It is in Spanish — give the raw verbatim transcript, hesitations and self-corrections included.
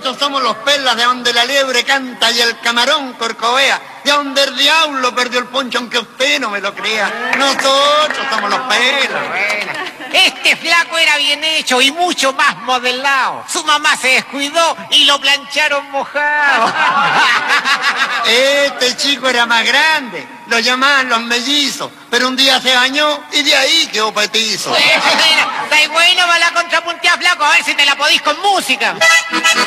Nosotros somos los pelas de donde la liebre canta y el camarón corcovea, de donde el diablo perdió el poncho aunque usted no me lo crea. Nosotros somos los pelas. Bueno, este flaco era bien hecho y mucho más modelado. Su mamá se descuidó y lo plancharon mojado. Este chico era más grande, lo llamaban los mellizos, pero un día se bañó y de ahí quedó petizo. Bueno, está bueno, va la contrapuntea, flaco, a ver si te la podís con música.